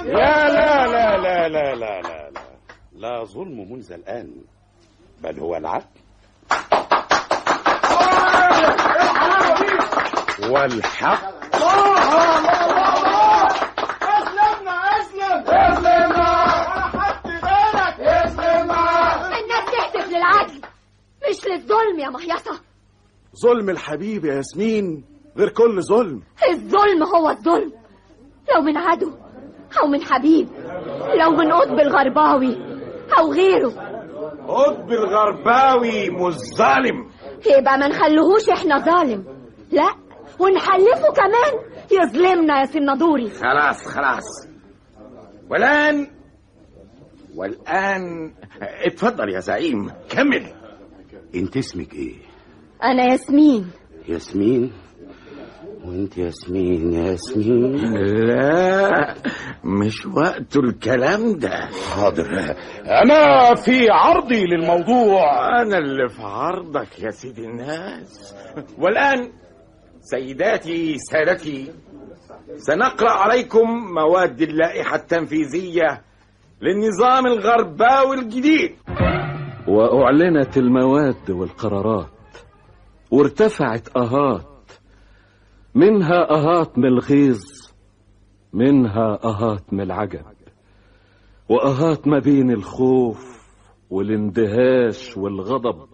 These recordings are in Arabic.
لا لا لا لا لا لا لا لا ظلم منذ الآن، بل هو العدل والحق. مش للظلم يا مهيصة. ظلم الحبيب يا ياسمين غير كل ظلم. الظلم هو الظلم، لو من عدو أو من حبيب، لو من قطب الغرباوي أو غيره. قطب الغرباوي مش ظالم، يبقى ما نخليهوش احنا ظالم، لا ونحلفه كمان يظلمنا يا سنادوري. خلاص والآن اتفضل يا زعيم كمل. انت اسمك ايه؟ انا ياسمين. ياسمين؟ وانت ياسمين؟ لا مش وقت الكلام ده. حاضر، انا في عرضي للموضوع. انا اللي في عرضك يا سيدي الناس. والآن سيداتي سادتي، سنقرأ عليكم مواد اللائحة التنفيذية للنظام الغرباوي الجديد. وأعلنت المواد والقرارات، وارتفعت أهات، منها أهات من الغيظ، منها أهات من العجب، وأهات ما بين الخوف والاندهاش والغضب.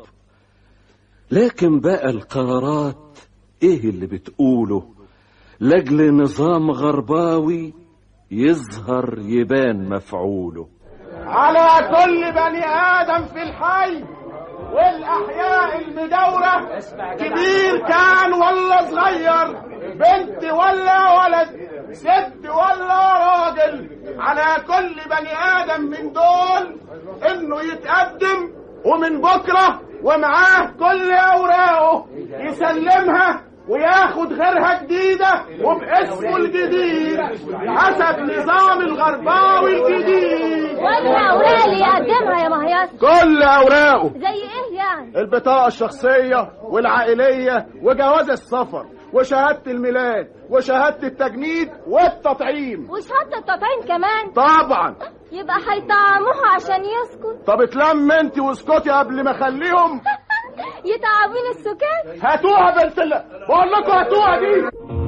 لكن بقى القرارات ايه اللي بتقوله لأجل نظام غرباوي يظهر يبان مفعوله. على كل بني آدم في الحي والأحياء المدورة، كبير كان ولا صغير، بنت ولا ولد، ست ولا راجل، على كل بني آدم من دول إنه يتقدم ومن بكرة ومعاه كل أوراقه يسلمها وياخد غيرها جديدة وباسمه الجديد حسب نظام الغرباوي الجديد. والأوراق اللي يقدمها يا مهيصة؟ كل أوراقه. زي إيه يعني؟ البطاقة الشخصية والعائلية وجواز السفر وشهادة الميلاد وشهادة التجنيد والتطعيم. وشهادة التطعيم كمان؟ طبعا. يبقى هيطعموها عشان يسكت. طب اتلم انت واسكتي قبل ما اخليهم يتعبين السكان. هاتوها بنت الله، بقول لكم هاتوها دي.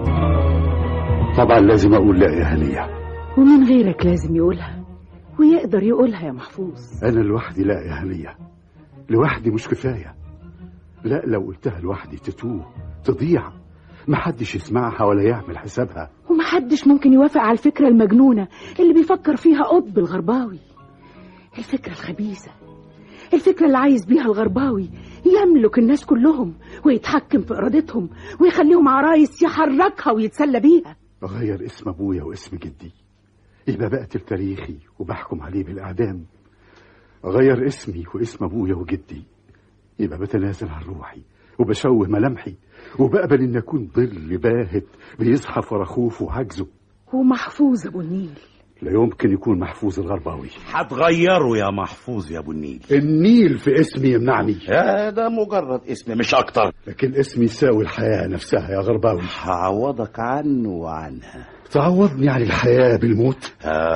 طبعا لازم اقول لا يا هنية، ومن غيرك لازم يقولها ويقدر يقولها يا محفوظ. انا لوحدي لا يا هنية، لوحدي مش كفاية. لا لو قلتها لوحدي تتوه تضيع، محدش يسمعها ولا يعمل حسابها، ومحدش ممكن يوافق على الفكرة المجنونة اللي بيفكر فيها قطب الغرباوي. الفكرة الخبيثة، الفكرة اللي عايز بيها الغرباوي يملك الناس كلهم ويتحكم في إرادتهم ويخليهم عرايس يحركها ويتسلى بيها. أغير اسم أبويا واسم جدي يبقى بقتل تاريخي وبحكم عليه بالإعدام. أغير اسمي واسم أبويا وجدي يبقى بتنازل عن روحي وبشوه ملامحي وبقبل إن أكون ظل باهت بيزحف ورا خوفه وعجزه. ومحفوظ أبو النيل لا يمكن يكون محفوظ الغرباوي. هتغيره يا محفوظ يا ابو النيل. النيل في اسمي يمنعني؟ ده مجرد اسم مش اكتر، لكن اسمي يساوي الحياة نفسها يا غرباوي. هعوضك عنه وعنها. تعوضني عن الحياة بالموت؟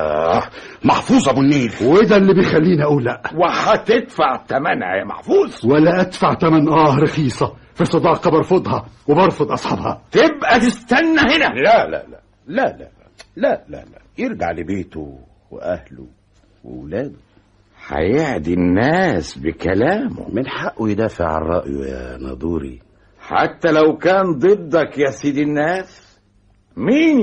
محفوظ ابو النيل، وده اللي بيخليني اقول لا. وهتدفع ثمنها يا محفوظ. ولا ادفع ثمن رخيصة في صداقة برفضها وبرفض اصحابها. تبقى تستنى هنا. لا لا لا لا لا لا لا لا، يرجع لبيته واهله واولاده. هيعدي الناس بكلامه، من حقه يدافع عن رأيه يا نادوري، حتى لو كان ضدك يا سيدي الناس. مين